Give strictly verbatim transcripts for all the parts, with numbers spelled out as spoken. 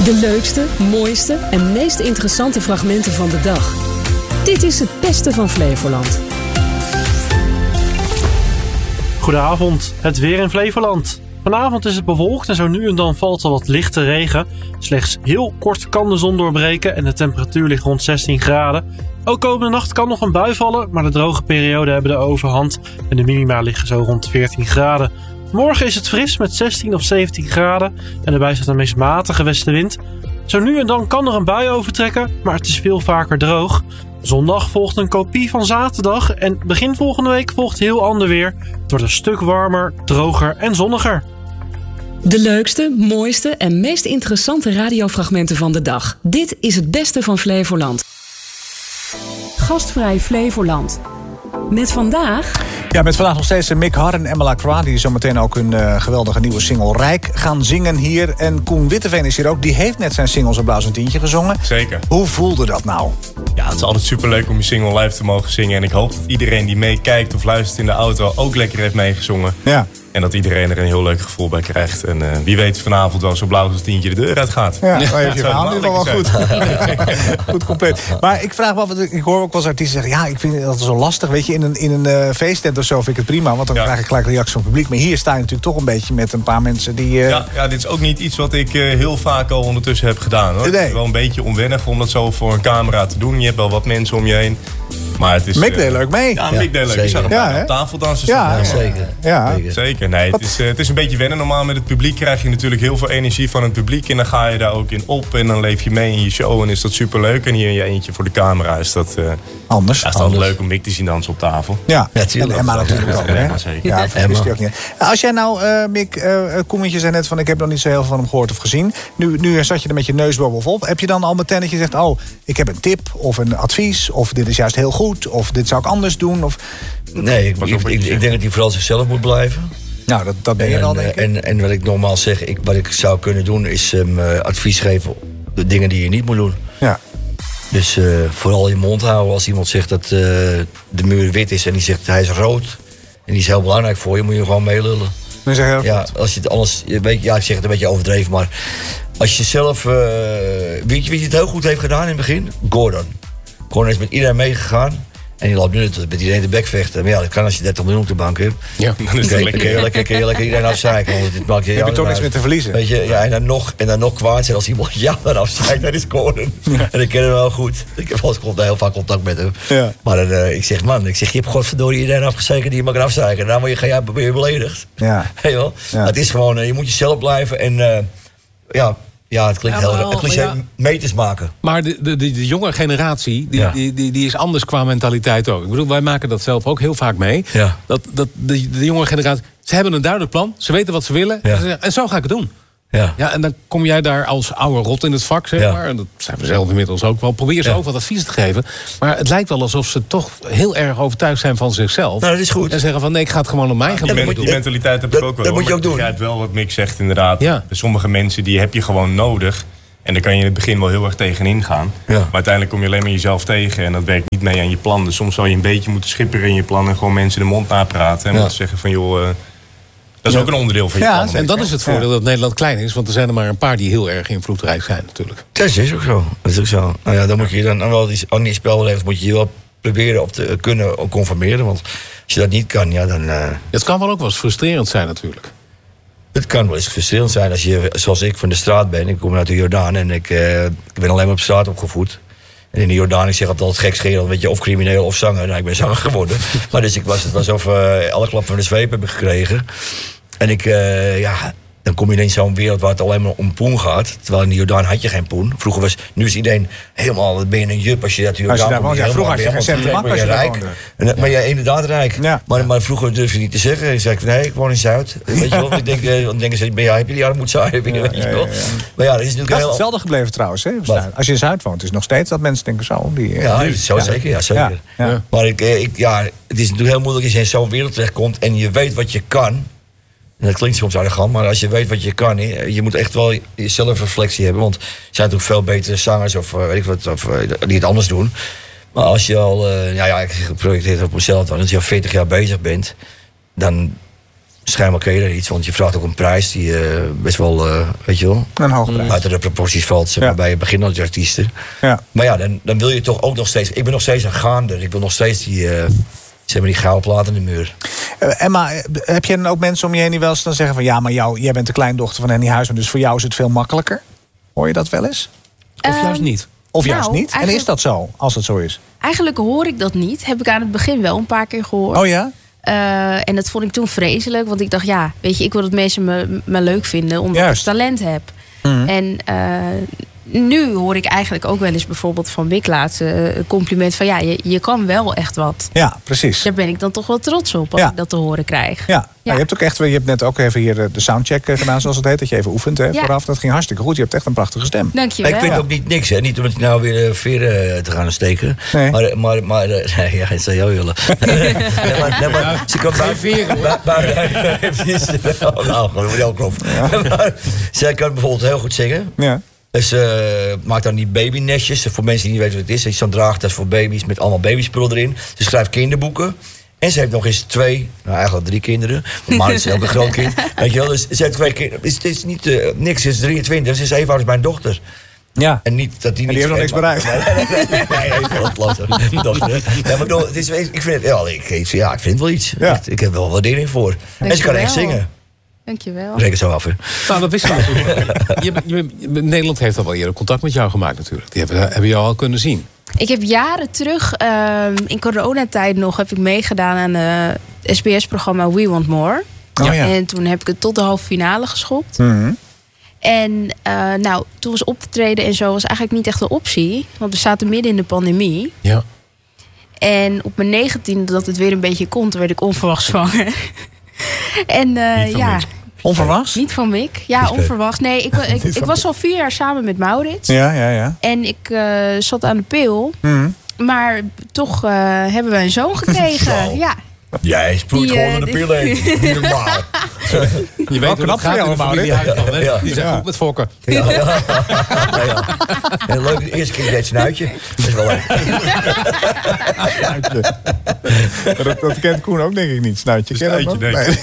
De leukste, mooiste en meest interessante fragmenten van de dag. Dit is het beste van Flevoland. Goedenavond, het weer in Flevoland. Vanavond is het bewolkt en zo nu en dan valt er wat lichte regen. Slechts heel kort kan de zon doorbreken en de temperatuur ligt rond zestien graden. Ook komende nacht kan nog een bui vallen, maar de droge perioden hebben de overhand en de minima liggen zo rond veertien graden. Morgen is het fris met zestien of zeventien graden en erbij staat een meest matige westenwind. Zo nu en dan kan er een bui overtrekken, maar het is veel vaker droog. Zondag volgt een kopie van zaterdag en begin volgende week volgt heel ander weer. Het wordt een stuk warmer, droger en zonniger. De leukste, mooiste en meest interessante radiofragmenten van de dag. Dit is het beste van Flevoland. Gastvrij Flevoland. Met vandaag... Ja, met vandaag nog steeds Mick Harren en Emma Lacroix... die zometeen ook hun uh, geweldige nieuwe single Rijk gaan zingen hier. En Koen Witteveen is hier ook. Die heeft net zijn single Zo Blauw Zo'n Tientje gezongen. Zeker. Hoe voelde dat nou? Ja, het is altijd superleuk om je single live te mogen zingen. En ik hoop dat iedereen die meekijkt of luistert in de auto ook lekker heeft meegezongen. Ja. En dat iedereen er een heel leuk gevoel bij krijgt. En uh, wie weet vanavond wel zo blauw als het tientje de deur uit gaat. Ja, maar je verhaal in ieder geval wel goed. Goed compleet. Maar ik vraag wel, ik hoor ook wel eens artiesten zeggen... ja, ik vind dat zo lastig. Weet je, in een, in een uh, feesttent of zo vind ik het prima. Want dan ja. krijg ik gelijk reactie van het publiek. Maar hier sta je natuurlijk toch een beetje met een paar mensen die... Uh... Ja, ja, dit is ook niet iets wat ik uh, heel vaak al ondertussen heb gedaan. Hoor. Nee. Het is wel een beetje onwennig om dat zo voor een camera te doen. Je hebt wel wat mensen om je heen. Maar het is... Mick deed leuk mee. Ja, Mick deed leuk. Je zag hem op tafel dansen. Ja, ja, zeker. Ja. Zeker. Nee, het is, uh, het is een beetje wennen. Normaal met het publiek krijg je natuurlijk heel veel energie van het publiek. En dan ga je daar ook in op. En dan leef je mee in je show. En is dat superleuk. En hier in je eentje voor de camera is dat... Uh, anders. Ja, is het altijd leuk om Mick te zien dansen op tafel. Ja, en Emma natuurlijk ook. Ja, zeker. Ja, dat wist hij ook niet. Als jij nou, uh, Mick, uh, Koemetje zei net van... ik heb nog niet zo heel veel van hem gehoord of gezien. Nu, nu zat je er met je neus bovenop. Heb je dan al meteen dat je zegt... oh, ik heb een tip of een advies. Of dit is juist heel goed. Of dit zou ik anders doen. Of... Nee, ik, ik, ik, ik denk dat hij vooral zichzelf moet blijven. Nou, dat, dat ben je en, wel, denk ik. En, en wat ik nogmaals zeg, ik, wat ik zou kunnen doen... is um, uh, advies geven op de dingen die je niet moet doen. Ja. Dus uh, vooral je mond houden als iemand zegt dat uh, de muur wit is... en die zegt hij is rood en die is heel belangrijk voor je... moet je gewoon meelullen. Dat is heel ja, goed. als je het anders, je weet, ja, ik zeg het een beetje overdreven... maar als je zelf... Uh, weet je wie het heel goed heeft gedaan in het begin? Gordon. Gordon is met iedereen meegegaan... En die loopt nu met iedereen de bek vechten. Maar ja, dat kan als je dertig miljoen op de bank hebt. Ja, dan is het lekker. Kun je lekker, kun je lekker iedereen afzeiken. Want dit maakt je, je ja, hebt toch niks meer te verliezen. Weet je, ja, en, dan nog, en dan nog kwaad zijn als iemand ja, dan afzeikt. Dat is Gordon. Ja. En ik ken hem wel goed. Ik heb wel heel vaak contact met hem. Ja. Maar dan, uh, ik zeg, man, ik zeg, je hebt godverdorie iedereen afgezeiken die je mag afzeiken. En dan word je, ga jij weer beledigd. Ja. Hey, wel? Ja. Het is gewoon, uh, je moet jezelf blijven. En uh, ja... Ja, het klinkt ja, heel... Het cliché ja. meters maken. Maar de, de, de, de jonge generatie, die, ja. die, die, die is anders qua mentaliteit ook. Ik bedoel, wij maken dat zelf ook heel vaak mee. Ja. Dat, dat de, de jonge generatie... Ze hebben een duidelijk plan, ze weten wat ze willen. Ja. En, ze, en zo ga ik het doen. Ja. Ja, en dan kom jij daar als oude rot in het vak, zeg maar. En dat zijn we zelf inmiddels ook wel. Probeer ze ja. ook wat advies te geven. Maar het lijkt wel alsof ze toch heel erg overtuigd zijn van zichzelf. Nou, dat is goed. En zeggen van, nee, ik ga het gewoon op mijn gebied ja, doen. Die mentaliteit heb dat, ik ook wel. Dat moet je ook doen. Ik begrijp wel wat Mick zegt, inderdaad. Ja. Sommige mensen, die heb je gewoon nodig. En daar kan je in het begin wel heel erg tegenin gaan. Ja. Maar uiteindelijk kom je alleen maar jezelf tegen. En dat werkt niet mee aan je plan. Dus soms zal je een beetje moeten schipperen in je plan. En gewoon mensen de mond napraten. En ja. moeten zeggen van, joh... Uh, dat is ook een onderdeel van je ja, plan. En dat is het voordeel ja. dat Nederland klein is. Want er zijn er maar een paar die heel erg invloedrijk zijn natuurlijk. Dat is ook zo. Dat is ook zo. Nou ja, dan moet je dan aan wel die, aan die spelregels moet je je wel proberen op te kunnen conformeren. Want als je dat niet kan, ja dan... Uh... Het kan wel ook wel eens frustrerend zijn natuurlijk. Het kan wel eens frustrerend zijn als je, zoals ik, van de straat ben. Ik kom uit de Jordaan en ik, uh, ik ben alleen maar op straat opgevoed. En in de Jordaan, ik zeg altijd gekscherend, weet je, of crimineel of zanger. Nou, ik ben zanger geworden. Maar dus ik was, het was alsof uh, alle klap van de zweep heb ik gekregen. En ik, uh, ja... Dan kom je in zo'n wereld waar het alleen maar om poen gaat. Terwijl in de Jordaan had je geen poen. Vroeger was, nu is iedereen helemaal, ben je een jup als je dat Jordaan daar woont. Ja, vroeger had je geen cent te maken als je rijk. En, maar jij inderdaad rijk. Ja. Maar, maar vroeger durf je niet te zeggen. Ik zei, nee, ik woon in Zuid. Weet je wel? Ik denk, dan denken ze, ja, heb je die armoedzaai? Ja, ja, ja, ja. Maar ja, dat is natuurlijk dat heel... is hetzelfde gebleven trouwens. Hè? Als je in Zuid woont, is het nog steeds dat mensen denken zo. Die, ja, die, zo, ja, zeker. Ja, zeker. Ja, ja. Maar ik, ik, ja, het is natuurlijk heel moeilijk als je in zo'n wereld terechtkomt en je weet wat je kan. En dat klinkt soms arrogant, maar als je weet wat je kan... je moet echt wel je zelfreflectie hebben. Want er zijn natuurlijk veel betere zangers of, weet ik wat, of die het anders doen. Maar als je al... Uh, ja, ja, ik projecteer het op mezelf dan. Als je al veertig jaar bezig bent... dan Schijnbaar ken je er iets, want je vraagt ook een prijs die uh, best wel, uh, weet je wel... Een hoge prijs. Uit de proporties valt, zeg maar, ja. bij beginnende artiesten. Ja. Maar ja, dan, dan wil je toch ook nog steeds... Ik ben nog steeds een gaander. Ik wil nog steeds die, uh, zeg maar die gouden plaat in de muur. Uh, Emma, heb je dan ook mensen om je heen die wel eens dan zeggen van... ja, maar jou, jij bent de kleindochter van Henny Huisman, dus voor jou is het veel makkelijker? Hoor je dat wel eens? Of Um, juist niet? Of nou, juist niet? En is dat zo, als het zo is? Eigenlijk hoor ik dat niet. Heb ik aan het begin wel een paar keer gehoord. Oh ja? Uh, en dat vond ik toen vreselijk. Want ik dacht, ja, weet je, ik wil dat mensen me, me leuk vinden. Omdat Juist. ik talent heb. Mm-hmm. En uh, nu hoor ik eigenlijk ook wel eens bijvoorbeeld van Mick laatst uh, een compliment van... ja, je, je kan wel echt wat. Ja, precies. Daar ben ik dan toch wel trots op als ja. ik dat te horen krijg. Ja. Ja. Nou, je hebt ook echt, je hebt net ook even hier de soundcheck gedaan, zoals het heet. Dat je even oefent hè, ja. vooraf. Dat ging hartstikke goed. Je hebt echt een prachtige stem. Dank je wel. Ik vind het ook niet niks, hè. Niet om het nou weer uh, veren uh, te gaan steken. Nee. Maar, maar, maar uh, nee, ja, het zou jou willen. nee, maar, nee, maar ze kan bij veren. Nou, gewoon voor jou klopt. Zij kan bijvoorbeeld heel goed zingen. Ja. Dus uh, maakt dan die babynestjes. Voor mensen die niet weten wat het is. Is zo'n draagtas voor baby's met allemaal babyspullen erin. Ze schrijft kinderboeken. En ze heeft nog eens twee, nou eigenlijk drie kinderen. Maar het is een groot kind. Weet je wel, dus ze heeft twee kinderen. Het is niet uh, niks, ze is drieëntwintig. Ze is even oud als mijn dochter. Ja. En niet dat die, en die heeft nog niks bereikt. Nee, nee, nee, nee, nee, nee, wat lastig. Dochter. Ja, maar het is, ik vind, ja, ik, ja, ik vind wel iets. Ja. Ik, ik heb wel waardering voor. Dank en ze kan echt zingen. Dankjewel. Reken zo af, hè. Nou, dat wist je natuurlijk. je, je, Nederland heeft al wel eerder contact met jou gemaakt natuurlijk. Die hebben, hebben jou al kunnen zien. Ik heb jaren terug, uh, in coronatijd nog, heb ik meegedaan aan het S B S-programma We Want More. Oh, ja. En toen heb ik het tot de halve finale geschopt. Mm-hmm. En uh, nou, toen was optreden en zo was eigenlijk niet echt een optie. Want we zaten midden in de pandemie. Ja. En op mijn negentiende, dat het weer een beetje kon, werd ik onverwachts zwanger. en uh, ja... Onverwachts? Niet van Mick. Ja, onverwachts. Nee, ik, ik, ik, ik was al vier jaar samen met Maurits. Ja, ja, ja. En ik uh, zat aan de pil. Mm. Maar toch uh, hebben we een zoon gekregen. Wow. Ja. Jij sproeit gewoon uh, aan de pil heen. Niet normaal. Je weet hoe het gaat in de familie Huisman, hè? Ja. Die zijn ja. goed met fokken. Ja, ja. ja, ja. En leuk, de eerste keer deed snuitje. Dat is wel leuk. Snuitje. Dat, dat kent Koen ook denk ik niet. Snuitje. Snuitje, nee. nee.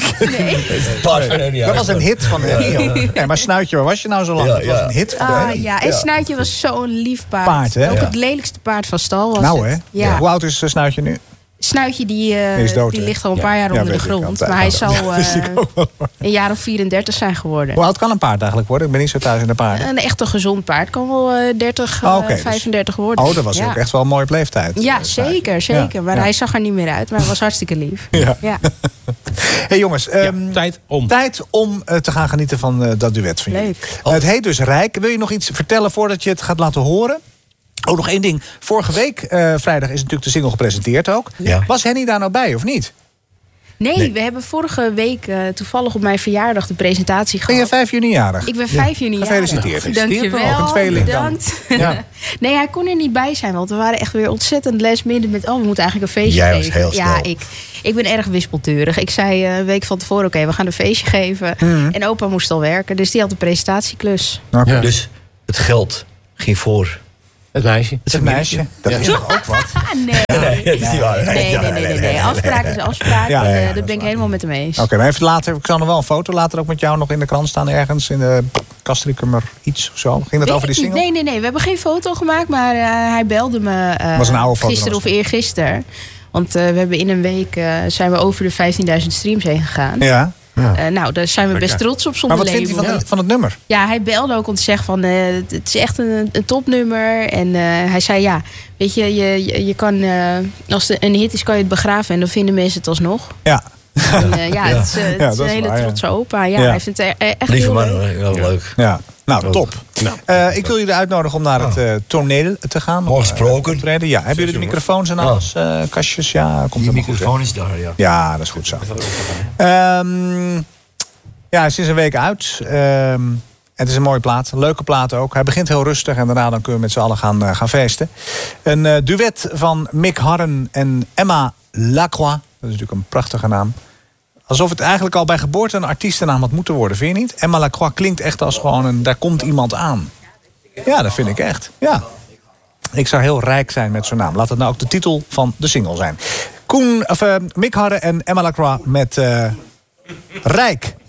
nee. nee. Dat was een hit van Henny. Ja, ja. Nee, maar Snuitje, waar was je nou zo lang? Ja, dat was een hit van uh, Henny. Ja, en Snuitje was zo'n lief paard. paard hè? Ook ja. het lelijkste paard van stal was nou, het. Hè? Ja. Hoe oud is Snuitje nu? Snuitje die, uh, die, dood, die ligt al een paar jaar ja, onder de grond. Maar hij zal uh, een jaar of vierendertig zijn geworden. Hoe oud kan een paard eigenlijk worden? Ik ben niet zo thuis in de paarden. Een echt een gezond paard kan wel uh, dertig, uh, oh, okay, vijfendertig dus, worden. Oh, dat was ja. ook echt wel een mooie leeftijd. Ja, zeker, zeker. Ja, maar ja. hij zag er niet meer uit. Maar hij was hartstikke lief. Ja. ja. Hey jongens, um, ja, tijd om, tijd om uh, te gaan genieten van uh, dat duet van jullie. Leuk. Uh, het heet dus Rijk. Wil je nog iets vertellen voordat je het gaat laten horen? Oh, nog één ding. Vorige week, uh, vrijdag, is natuurlijk de single gepresenteerd ook. Ja. Was Henny daar nou bij, of niet? Nee, nee. we hebben vorige week uh, toevallig op mijn verjaardag de presentatie gehad. Ben je vijf juni jarig? Ik ben vijf ja. juni jarig. Gefeliciteerd. Dank je wel. Ook een tweeling bedankt. Ja. Nee, hij kon er niet bij zijn, want we waren echt weer ontzettend last minute met... oh, we moeten eigenlijk een feestje Jij geven. Was heel snel. Ja, ik, ik ben erg wispelturig. Ik zei uh, een week van tevoren, oké, okay, we gaan een feestje geven. Mm. En opa moest al werken, dus die had de presentatieklus. Okay. Ja. Dus het geld ging voor... Het meisje. Het is een meisje. Dat ja. is toch ook wat? nee. Nee, dat is niet waar. Nee, nee, nee, nee, nee. Afspraak is afspraak. Ja, ja, ja, dat, dat ben ik helemaal met hem eens. Oké, okay, maar even later, ik zal nog wel een foto later ook met jou nog in de krant staan ergens. In de Castricum iets of zo. Ging dat nee, over die single? Nee, nee, nee. We hebben geen foto gemaakt, maar uh, hij belde me uh, was een oude foto gisteren of eergisteren. Want uh, we hebben in een week uh, zijn we over de vijftienduizend streams heen gegaan. Ja. Ja. Uh, nou, daar zijn we best trots op zonder label. Maar wat vindt hij van, van het nummer? Ja, hij belde ook om te zeggen van... Uh, het is echt een, een topnummer. En uh, hij zei ja, weet je, je, je kan... Uh, als het een hit is, kan je het begraven. En dan vinden mensen het alsnog. Ja. En, uh, ja, ja, het is, uh, ja, het is een hele waar, trotse ja. opa. Ja, ja. Hij vindt het echt Lieve heel man, leuk. wel leuk. Ja. Nou, top. Nou. Uh, ik wil jullie uitnodigen om naar het uh, toneel te gaan. Mooi gesproken. Uh, ja, hebben jullie de microfoons en alles? Uh, kastjes? Ja, komt die microfoon goed, is daar, ja. Ja, dat is goed zo. Um, ja, sinds een week uit. Um, het is een mooie plaat. Een leuke plaat ook. Hij begint heel rustig en daarna dan kunnen we met z'n allen gaan, uh, gaan feesten. Een uh, duet van Mick Harren en Emma Lacroix. Dat is natuurlijk een prachtige naam. Alsof het eigenlijk al bij geboorte een artiestennaam had moeten worden, vind je niet? Emma Lacroix klinkt echt als gewoon een... daar komt iemand aan. Ja, dat vind ik echt. Ja. Ik zou heel rijk zijn met zo'n naam. Laat het nou ook de titel van de single zijn. Koen, of, uh, Mick Harren en Emma Lacroix met uh, Rijk.